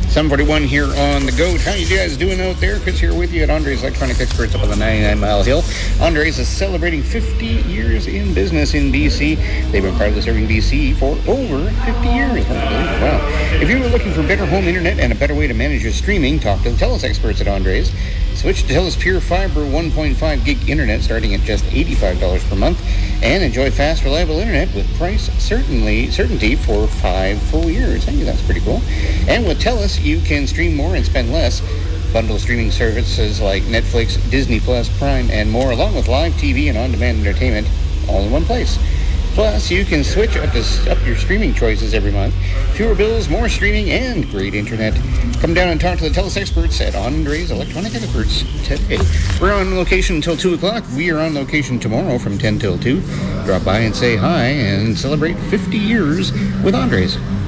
741 here on the GOAT. How you guys doing out there? Chris here with you at Andres Electronic Experts up on the 99 Mile Hill. Andres is celebrating 50 years in business in BC. They've been proudly serving BC for over 50 years. Wow. If you were looking for better home internet and a better way to manage your streaming, talk to the TELUS experts at Andres. Switch to TELUS Pure Fiber 1.5 gig internet starting at just $85 per month and enjoy fast, reliable internet with price certainty for 5 full years. I think that's pretty cool. And with TELUS, you can stream more and spend less. Bundle streaming services like Netflix, Disney Plus, Prime, and more, along with live TV and on-demand entertainment, all in one place. Plus, you can switch up your streaming choices every month. Fewer bills, more streaming, and great internet. Come down and talk to the TELUS experts at Andres Electronic Experts today. We're on location until 2 o'clock. We are on location tomorrow from 10 till 2. Drop by and say hi and celebrate 50 years with Andres.